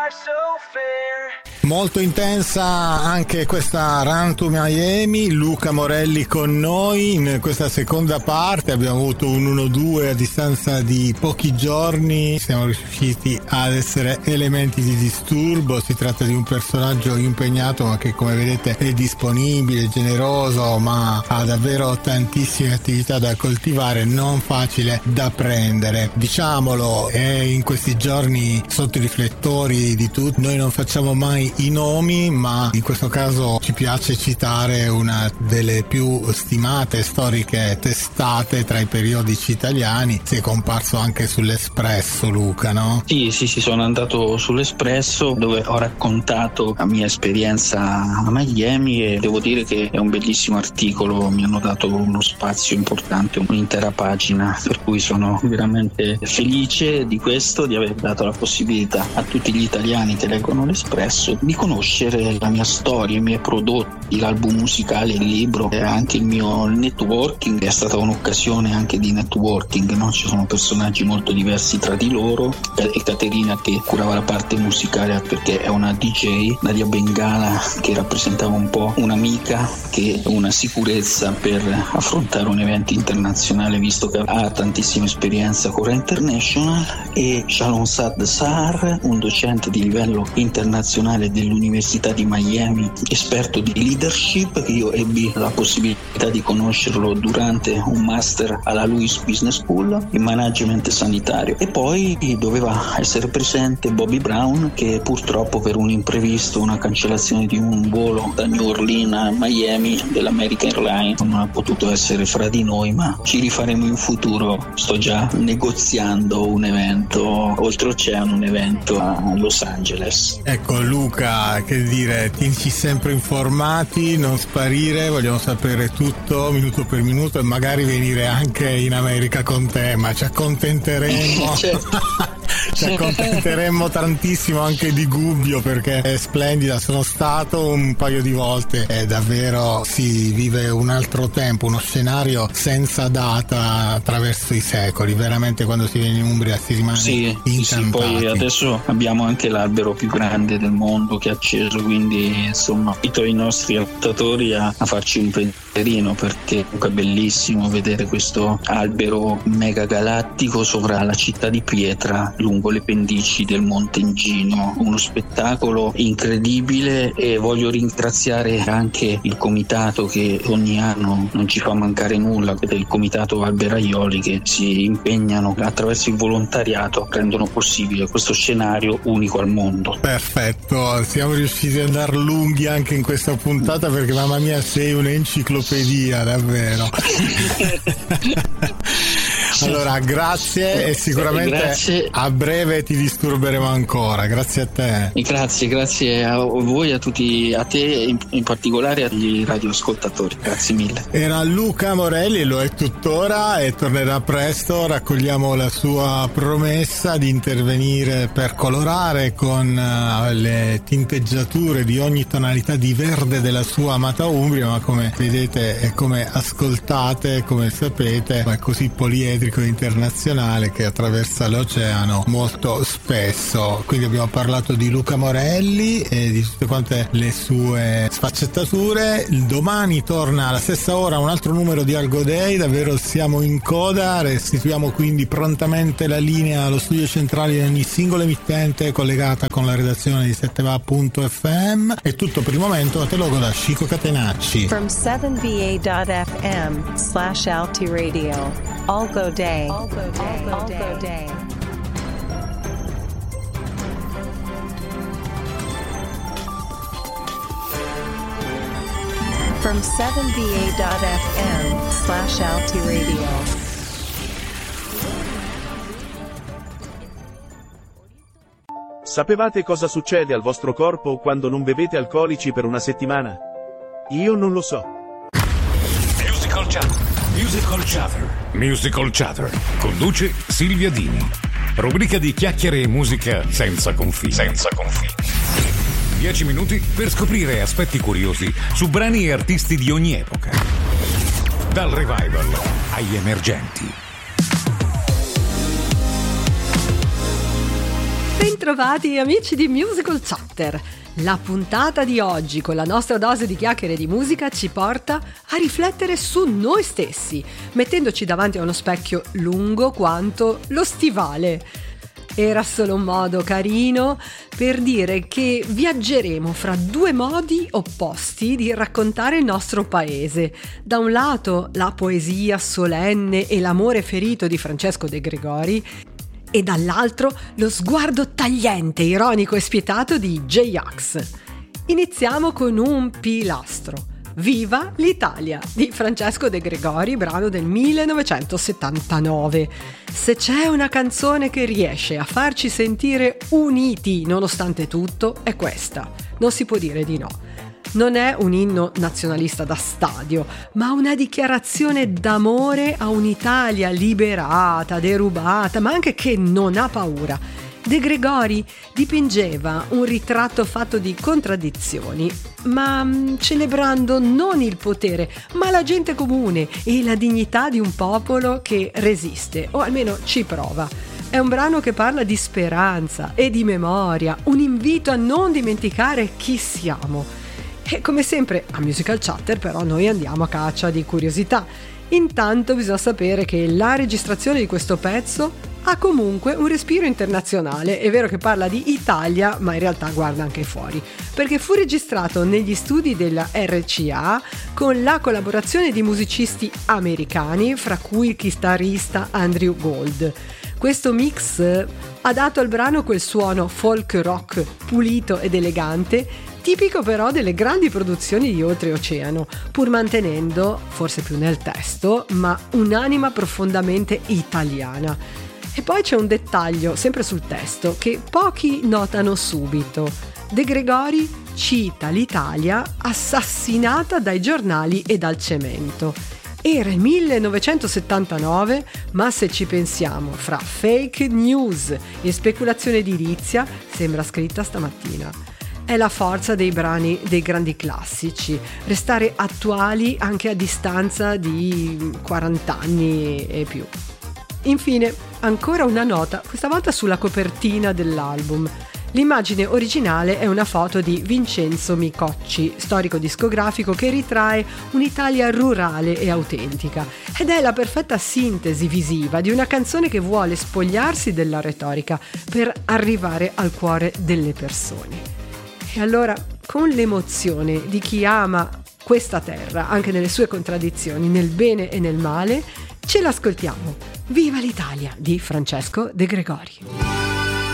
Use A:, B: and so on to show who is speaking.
A: Molto intensa anche questa Run to Miami, Luca Morelli con noi in questa seconda parte. Abbiamo avuto un 1-2 a distanza di pochi giorni, siamo riusciti ad essere elementi di disturbo. Si tratta di un personaggio impegnato ma che, come vedete, è disponibile, generoso, ma ha davvero tantissime attività da coltivare, non facile da prendere, diciamolo. È in questi giorni sotto i riflettori di tutti. Noi non facciamo mai i nomi, ma in questo caso ci piace citare una delle più stimate storiche testate tra i periodici italiani. Si è comparso anche sull'Espresso, Luca, no?
B: Sì, sono andato sull'Espresso dove ho raccontato la mia esperienza a Miami e devo dire che è un bellissimo articolo, mi hanno dato uno spazio importante, un'intera pagina, per cui sono veramente felice di questo, di aver dato la possibilità a tutti gli italiani che leggono l'Espresso di conoscere la mia storia, i miei prodotti, l'album musicale, il libro e anche il mio networking. È stata un'occasione anche di networking, no? Ci sono personaggi molto diversi tra di loro e Caterina che curava la parte musicale perché è una DJ, Nadia Bengala che rappresentava un po' un'amica che una sicurezza per affrontare un evento internazionale visto che ha tantissima esperienza con Ra International, e Shalom Sad Sar, un docente di livello internazionale dell'Università di Miami, esperto di leadership, che io ebbi la possibilità di conoscerlo durante un master alla Lewis Business School in management sanitario. E poi doveva essere presente Bobby Brown che purtroppo per un imprevisto, una cancellazione di un volo da New Orleans a Miami dell'American Airlines, non ha potuto essere fra di noi, ma ci rifaremo in futuro. Sto già negoziando un evento oltreoceano, un evento a Los Angeles.
A: Ecco Luca, che dire, tienici sempre informati, non sparire, vogliamo sapere tutto minuto per minuto e magari venire anche in America con te, ma ci accontenteremo. Ci accontenteremmo tantissimo anche di Gubbio perché è splendida, sono stato un paio di volte e davvero si vive un altro tempo, uno scenario senza data attraverso i secoli. Veramente quando si viene in Umbria si rimane incantati.
B: Poi adesso abbiamo anche l'albero più grande del mondo che è acceso, quindi insomma invito i nostri ascoltatori a farci un pensierino, perché comunque è bellissimo vedere questo albero mega galattico sopra la città di Pietra lungo le pendici del Monte Ingino, uno spettacolo incredibile. E voglio ringraziare anche il comitato che ogni anno non ci fa mancare nulla, il comitato Alberaioli, che si impegnano attraverso il volontariato, rendono possibile questo scenario unico al mondo.
A: Perfetto, siamo riusciti ad andare lunghi anche in questa puntata perché mamma mia sei un'enciclopedia davvero. Allora grazie e sicuramente a breve ti disturberemo ancora. Grazie a te.
B: Grazie a voi, a tutti, a te in particolare, agli radioascoltatori. Grazie mille.
A: Era Luca Morelli, lo è tuttora e tornerà presto. Raccogliamo la sua promessa di intervenire per colorare con le tinteggiature di ogni tonalità di verde della sua amata Umbria, ma come vedete e come ascoltate, come sapete, è così poliedrico internazionale che attraversa l'oceano molto spesso. Quindi abbiamo parlato di Luca Morelli e di tutte quante le sue sfaccettature. Domani torna alla stessa ora un altro numero di Algo Day, davvero siamo in coda. Restituiamo quindi prontamente la linea allo studio centrale di ogni singola emittente collegata con la redazione di 7va.fm. È tutto per il momento, te lo da Chico Catenacci.
C: From 7va.fm/Alti Radio. Algo Day. Algo Day. Algo Day. From 7va.fm/Alti Radio.
D: Sapevate cosa succede al vostro corpo quando non bevete alcolici per una settimana? Io non lo so.
E: Musical Chatter. Musical Chatter. Musical Chatter. Conduce Silvia Dini. Rubrica di chiacchiere e musica senza confini. 10 minuti per scoprire aspetti curiosi su brani e artisti di ogni epoca. Dal revival agli emergenti.
F: Bentrovati amici di Musical Chatter. La puntata di oggi con la nostra dose di chiacchiere di musica ci porta a riflettere su noi stessi, mettendoci davanti a uno specchio lungo quanto lo stivale. Era solo un modo carino per dire che viaggeremo fra due modi opposti di raccontare il nostro paese. Da un lato la poesia solenne e l'amore ferito di Francesco De Gregori, e dall'altro lo sguardo tagliente, ironico e spietato di J-Ax. Iniziamo con un pilastro. Viva l'Italia di Francesco De Gregori, brano del 1979. Se c'è una canzone che riesce a farci sentire uniti nonostante tutto, è questa. Non si può dire di no. Non è un inno nazionalista da stadio, ma una dichiarazione d'amore a un'Italia liberata, derubata, ma anche che non ha paura. De Gregori dipingeva un ritratto fatto di contraddizioni, ma celebrando non il potere, ma la gente comune e la dignità di un popolo che resiste, o almeno ci prova. È un brano che parla di speranza e di memoria, un invito a non dimenticare chi siamo. E come sempre a Musical Chatter però noi andiamo a caccia di curiosità. Intanto bisogna sapere che la registrazione di questo pezzo ha comunque un respiro internazionale. È vero che parla di Italia, ma in realtà guarda anche fuori, perché fu registrato negli studi della RCA con la collaborazione di musicisti americani, fra cui il chitarrista Andrew Gold. Questo mix ha dato al brano quel suono folk rock pulito ed elegante, tipico però delle grandi produzioni di oltreoceano, pur mantenendo, forse più nel testo, ma un'anima profondamente italiana. E poi c'è un dettaglio, sempre sul testo, che pochi notano subito. De Gregori cita l'Italia assassinata dai giornali e dal cemento. Era il 1979, ma se ci pensiamo, fra fake news e speculazione edilizia, sembra scritta stamattina. È la forza dei brani dei grandi classici, restare attuali anche a distanza di 40 anni e più. Infine, ancora una nota, questa volta sulla copertina dell'album. L'immagine originale è una foto di Vincenzo Micocci, storico discografico che ritrae un'Italia rurale e autentica, ed è la perfetta sintesi visiva di una canzone che vuole spogliarsi della retorica per arrivare al cuore delle persone. E allora, con l'emozione di chi ama questa terra, anche nelle sue contraddizioni, nel bene e nel male, ce l'ascoltiamo. Viva l'Italia di Francesco De Gregori.